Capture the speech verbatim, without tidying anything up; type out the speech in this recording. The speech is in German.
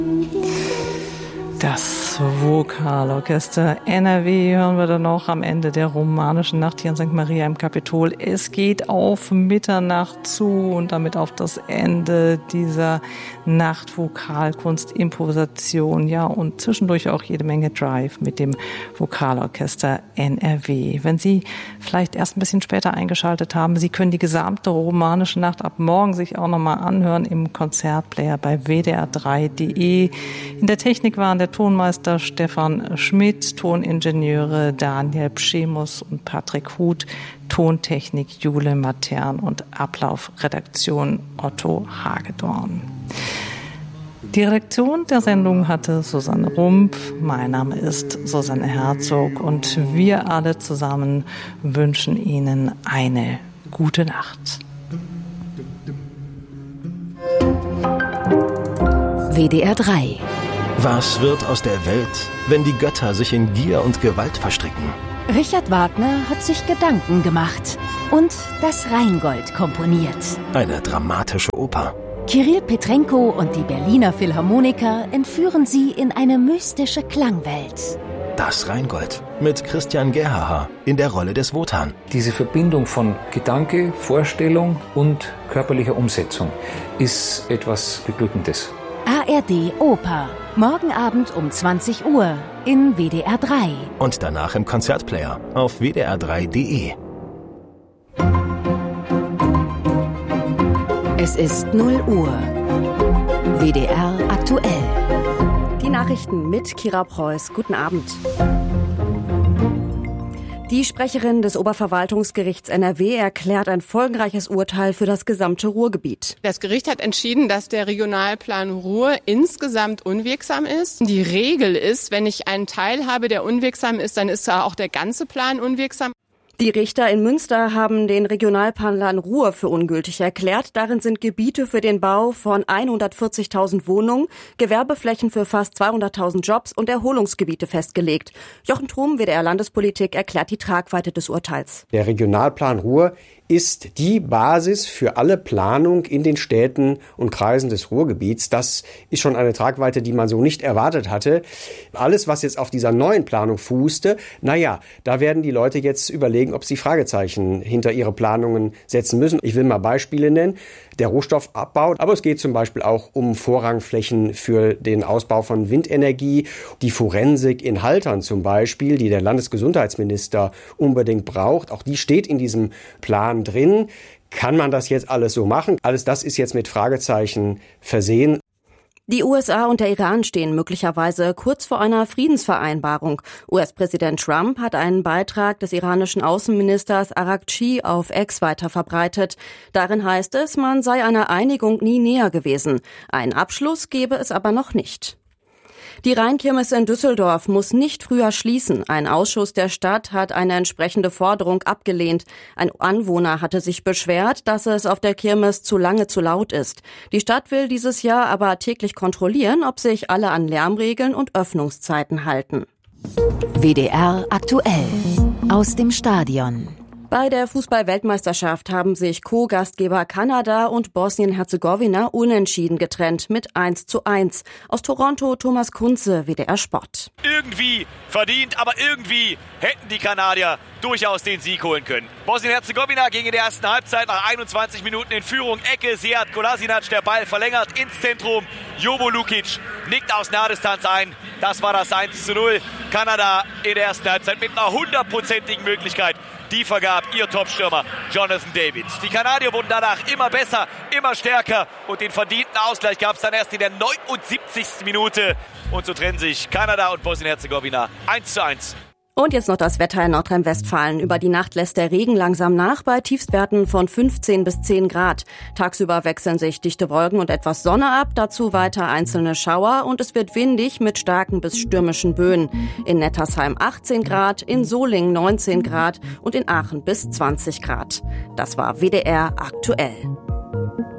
Das Vokalorchester N R W hören wir dann noch am Ende der romanischen Nacht hier in Sankt Maria im Kapitol. Es geht auf Mitternacht zu und damit auf das Ende dieser Nacht Vokalkunst, Improvisation, ja, und zwischendurch auch jede Menge Drive mit dem Vokalorchester N R W. Wenn Sie vielleicht erst ein bisschen später eingeschaltet haben, Sie können die gesamte romanische Nacht ab morgen sich auch nochmal anhören im Konzertplayer bei w d r drei punkt d e. In der Technik waren der Tonmeister Stefan Schmidt, Toningenieure Daniel Pschemus und Patrick Huth, Tontechnik Jule Matern und Ablaufredaktion Otto Hagedorn. Die Redaktion der Sendung hatte Susanne Rump, mein Name ist Susanne Herzog und wir alle zusammen wünschen Ihnen eine gute Nacht. W D R drei. Was wird aus der Welt, wenn die Götter sich in Gier und Gewalt verstricken? Richard Wagner hat sich Gedanken gemacht und das Rheingold komponiert. Eine dramatische Oper. Kirill Petrenko und die Berliner Philharmoniker entführen sie in eine mystische Klangwelt. Das Rheingold mit Christian Gerhaher in der Rolle des Wotan. Diese Verbindung von Gedanke, Vorstellung und körperlicher Umsetzung ist etwas Beglückendes. A R D Oper. Morgen Abend um zwanzig Uhr in W D R drei. Und danach im Konzertplayer auf w d r drei punkt d e. Es ist null Uhr. W D R aktuell. Die Nachrichten mit Kira Preuß. Guten Abend. Die Sprecherin des Oberverwaltungsgerichts N R W erklärt ein folgenreiches Urteil für das gesamte Ruhrgebiet. Das Gericht hat entschieden, dass der Regionalplan Ruhr insgesamt unwirksam ist. Die Regel ist, wenn ich einen Teil habe, der unwirksam ist, dann ist auch der ganze Plan unwirksam. Die Richter in Münster haben den Regionalplan Ruhr für ungültig erklärt. Darin sind Gebiete für den Bau von hundertvierzigtausend Wohnungen, Gewerbeflächen für fast zweihunderttausend Jobs und Erholungsgebiete festgelegt. Jochen Trum, W D R Landespolitik, erklärt die Tragweite des Urteils. Der Regionalplan Ruhr ist die Basis für alle Planung in den Städten und Kreisen des Ruhrgebiets. Das ist schon eine Tragweite, die man so nicht erwartet hatte. Alles, was jetzt auf dieser neuen Planung fußte, naja, da werden die Leute jetzt überlegen, ob sie Fragezeichen hinter ihre Planungen setzen müssen. Ich will mal Beispiele nennen. Der Rohstoffabbau, aber es geht zum Beispiel auch um Vorrangflächen für den Ausbau von Windenergie. Die Forensik in Haltern zum Beispiel, die der Landesgesundheitsminister unbedingt braucht, auch die steht in diesem Plan drin. Kann man das jetzt alles so machen? Alles das ist jetzt mit Fragezeichen versehen. Die U S A und der Iran stehen möglicherweise kurz vor einer Friedensvereinbarung. U S-Präsident Trump hat einen Beitrag des iranischen Außenministers Araghchi auf X weiter verbreitet. Darin heißt es, man sei einer Einigung nie näher gewesen. Einen Abschluss gebe es aber noch nicht. Die Rheinkirmes in Düsseldorf muss nicht früher schließen. Ein Ausschuss der Stadt hat eine entsprechende Forderung abgelehnt. Ein Anwohner hatte sich beschwert, dass es auf der Kirmes zu lange zu laut ist. Die Stadt will dieses Jahr aber täglich kontrollieren, ob sich alle an Lärmregeln und Öffnungszeiten halten. W D R aktuell. Aus dem Stadion. Bei der Fußball-Weltmeisterschaft haben sich Co-Gastgeber Kanada und Bosnien-Herzegowina unentschieden getrennt mit eins zu eins. Aus Toronto Thomas Kunze, W D R Sport. Irgendwie verdient, aber irgendwie hätten die Kanadier durchaus den Sieg holen können. Bosnien-Herzegowina ging in der ersten Halbzeit nach einundzwanzig Minuten in Führung. Ecke, Sead Kolasinac, der Ball verlängert ins Zentrum. Jovo Lukic nickt aus Nahdistanz ein. Das war das eins zu null. Kanada in der ersten Halbzeit mit einer hundertprozentigen Möglichkeit. Die vergab ihr Topstürmer Jonathan David. Die Kanadier wurden danach immer besser, immer stärker und den verdienten Ausgleich gab es dann erst in der neunundsiebzigsten Minute. Und so trennen sich Kanada und Bosnien-Herzegowina eins zu eins. Und jetzt noch das Wetter in Nordrhein-Westfalen. Über die Nacht lässt der Regen langsam nach bei Tiefstwerten von fünfzehn bis zehn Grad. Tagsüber wechseln sich dichte Wolken und etwas Sonne ab, dazu weiter einzelne Schauer und es wird windig mit starken bis stürmischen Böen. In Nettersheim achtzehn Grad, in Solingen neunzehn Grad und in Aachen bis zwanzig Grad. Das war W D R aktuell.